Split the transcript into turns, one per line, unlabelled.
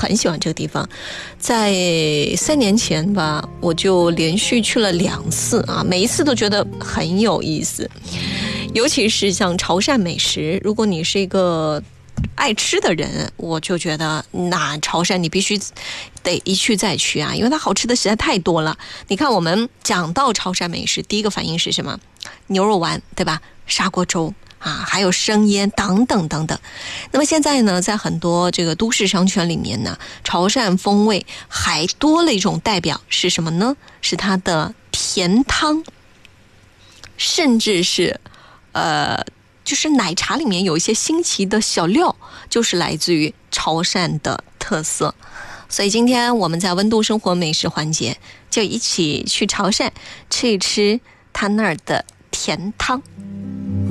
很喜欢这个地方。在3年前吧，我就连续去了2次啊，每一次都觉得很有意思。尤其是像潮汕美食，如果你是一个爱吃的人，我就觉得那潮汕你必须得一去再去啊，因为它好吃的实在太多了。你看我们讲到潮汕美食，第一个反应是什么？牛肉丸，对吧？砂锅粥啊，还有生腌等等等等。那么现在呢，在很多这个都市商圈里面呢，潮汕风味还多了一种代表是什么呢？是它的甜汤，甚至是就是奶茶里面有一些新奇的小料，就是来自于潮汕的特色。所以今天我们在温度生活美食环节，就一起去潮汕吃一吃它那儿的甜汤。